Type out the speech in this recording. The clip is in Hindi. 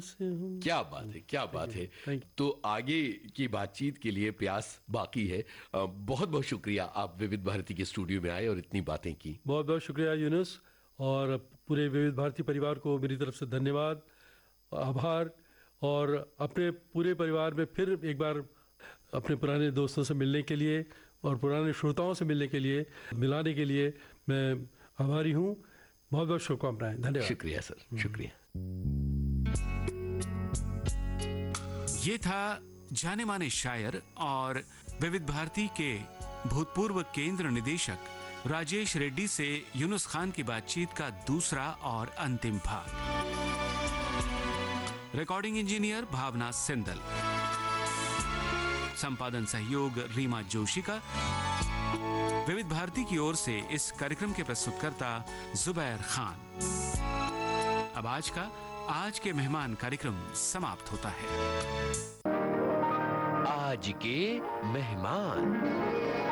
से हूँ। क्या बात है, क्या बात है। Thank you. तो आगे की बातचीत के लिए प्रयास बाकी है। बहुत बहुत शुक्रिया, आप विविध भारती के स्टूडियो में आए और इतनी बातें की। बहुत बहुत शुक्रिया यूनुस, और पूरे विविध भारती परिवार को मेरी तरफ से धन्यवाद, आभार। और अपने पूरे परिवार में फिर एक बार अपने पुराने दोस्तों से मिलने के लिए और पुराने श्रोताओं से मिलने के लिए, मिलाने के लिए मैं आभारी हूँ। बहुत बहुत शुभकामनाएं, धन्यवाद। शुक्रिया सर, शुक्रिया। ये था जाने माने शायर और विविध भारती के भूतपूर्व केंद्र निदेशक राजेश रेड्डी से यूनुस खान की बातचीत का दूसरा और अंतिम भाग। रिकॉर्डिंग इंजीनियर भावना सिंदल, संपादन सहयोग रीमा जोशी का। विविध भारती की ओर से इस कार्यक्रम के प्रस्तुतकर्ता जुबैर खान। अब आज के मेहमान कार्यक्रम समाप्त होता है। आज के मेहमान।